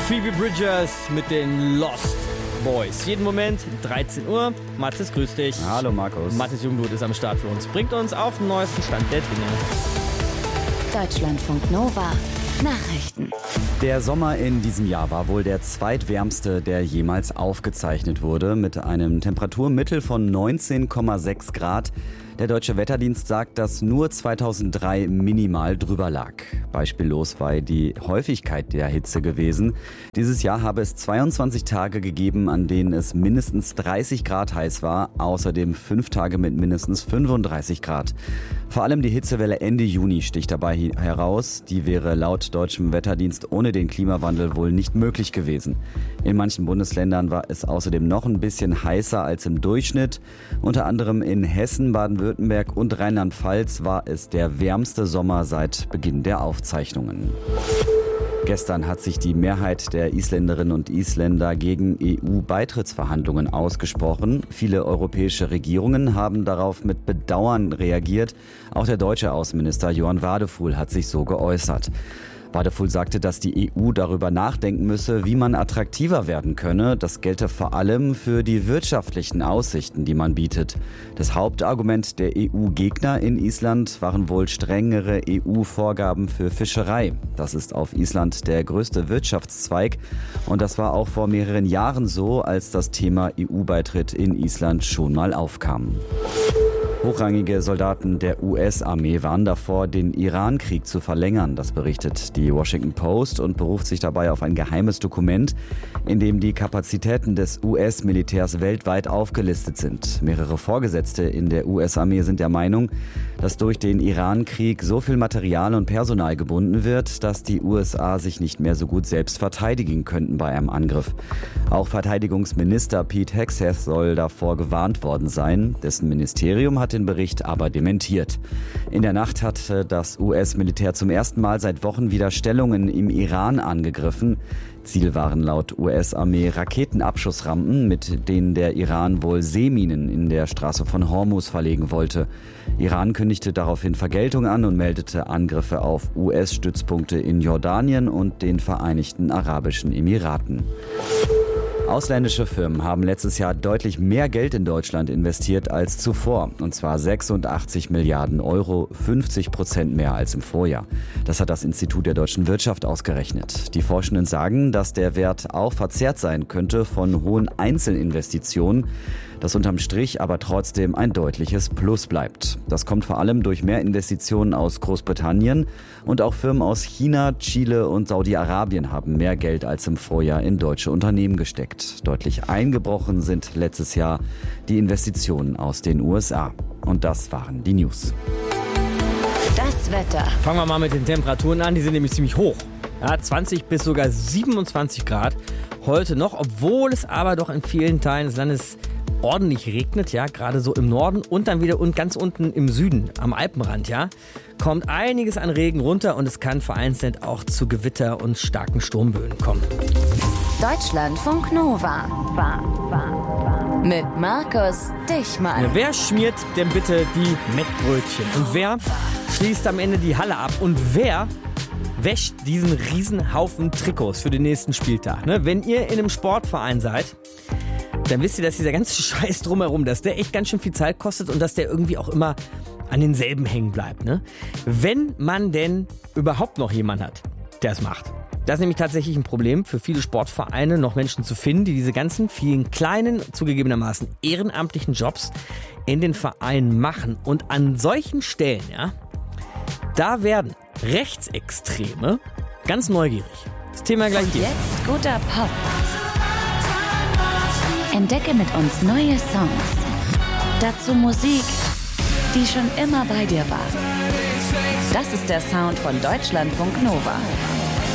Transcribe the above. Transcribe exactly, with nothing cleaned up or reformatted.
Phoebe Bridgers mit den Lost Boys. Jeden Moment, dreizehn Uhr. Mathis, grüß dich. Hallo Markus. Mathis Jungblut ist am Start für uns. Bringt uns auf den neuesten Stand der Dinge. Deutschlandfunk Nova. Nachrichten. Der Sommer in diesem Jahr war wohl der zweitwärmste, der jemals aufgezeichnet wurde, mit einem Temperaturmittel von neunzehn Komma sechs Grad. Der Deutsche Wetterdienst sagt, dass nur zweitausenddrei minimal drüber lag. Beispiellos war die Häufigkeit der Hitze gewesen. Dieses Jahr habe es zweiundzwanzig Tage gegeben, an denen es mindestens dreißig Grad heiß war, außerdem fünf Tage mit mindestens fünfunddreißig Grad. Vor allem die Hitzewelle Ende Juni sticht dabei heraus. Die wäre laut Deutschem Wetterdienst ohne den Klimawandel wohl nicht möglich gewesen. In manchen Bundesländern war es außerdem noch ein bisschen heißer als im Durchschnitt. Unter anderem in Hessen, Baden-Württemberg und Rheinland-Pfalz war es der wärmste Sommer seit Beginn der Aufzeichnungen. Gestern hat sich die Mehrheit der Isländerinnen und Isländer gegen E U-Beitrittsverhandlungen ausgesprochen. Viele europäische Regierungen haben darauf mit Bedauern reagiert. Auch der deutsche Außenminister Johann Wadefuhl hat sich so geäußert. Wadefuhl sagte, dass die E U darüber nachdenken müsse, wie man attraktiver werden könne. Das gelte vor allem für die wirtschaftlichen Aussichten, die man bietet. Das Hauptargument der E U-Gegner in Island waren wohl strengere E U-Vorgaben für Fischerei. Das ist auf Island der größte Wirtschaftszweig. Und das war auch vor mehreren Jahren so, als das Thema E U-Beitritt in Island schon mal aufkam. Hochrangige Soldaten der U S-Armee warnen davor, den Iran-Krieg zu verlängern. Das berichtet die Washington Post und beruft sich dabei auf ein geheimes Dokument, in dem die Kapazitäten des U S-Militärs weltweit aufgelistet sind. Mehrere Vorgesetzte in der U S-Armee sind der Meinung, dass durch den Iran-Krieg so viel Material und Personal gebunden wird, dass die U S A sich nicht mehr so gut selbst verteidigen könnten bei einem Angriff. Auch Verteidigungsminister Pete Hegseth soll davor gewarnt worden sein. Dessen Ministerium hat den Bericht aber dementiert. In der Nacht hat das U S-Militär zum ersten Mal seit Wochen wieder Stellungen im Iran angegriffen. Ziel waren laut U S-Armee Raketenabschussrampen, mit denen der Iran wohl Seeminen in der Straße von Hormuz verlegen wollte. Iran kündigte daraufhin Vergeltung an und meldete Angriffe auf U S-Stützpunkte in Jordanien und den Vereinigten Arabischen Emiraten. Ausländische Firmen haben letztes Jahr deutlich mehr Geld in Deutschland investiert als zuvor. Und zwar sechsundachtzig Milliarden Euro, fünfzig Prozent mehr als im Vorjahr. Das hat das Institut der deutschen Wirtschaft ausgerechnet. Die Forschenden sagen, dass der Wert auch verzerrt sein könnte von hohen Einzelinvestitionen, das unterm Strich aber trotzdem ein deutliches Plus bleibt. Das kommt vor allem durch mehr Investitionen aus Großbritannien und auch Firmen aus China, Chile und Saudi-Arabien haben mehr Geld als im Vorjahr in deutsche Unternehmen gesteckt. Deutlich eingebrochen sind letztes Jahr die Investitionen aus den U S A. Und das waren die News. Das Wetter. Fangen wir mal mit den Temperaturen an, die sind nämlich ziemlich hoch. Ja, zwanzig bis sogar siebenundzwanzig Grad heute noch, obwohl es aber doch in vielen Teilen des Landes ordentlich regnet, ja, gerade so im Norden und dann wieder und ganz unten im Süden, am Alpenrand, ja, kommt einiges an Regen runter und es kann vereinzelt auch zu Gewitter und starken Sturmböen kommen. Deutschlandfunk Nova. War, war, war. Mit Markus Dichmann. Ja, wer schmiert denn bitte die Mettbrötchen? Und wer schließt am Ende die Halle ab? Und wer wäscht diesen Riesenhaufen Trikots für den nächsten Spieltag? Ne? Wenn ihr in einem Sportverein seid, dann wisst ihr, dass dieser ganze Scheiß drumherum, dass der echt ganz schön viel Zeit kostet und dass der irgendwie auch immer an denselben hängen bleibt. Ne? Wenn man denn überhaupt noch jemanden hat, der es macht. Das ist nämlich tatsächlich ein Problem für viele Sportvereine, noch Menschen zu finden, die diese ganzen vielen kleinen, zugegebenermaßen ehrenamtlichen Jobs in den Vereinen machen. Und an solchen Stellen, ja, da werden Rechtsextreme ganz neugierig. Das Thema gleich hier. Jetzt guter Pop. Entdecke mit uns neue Songs. Dazu Musik, die schon immer bei dir war. Das ist der Sound von Deutschlandfunk Nova.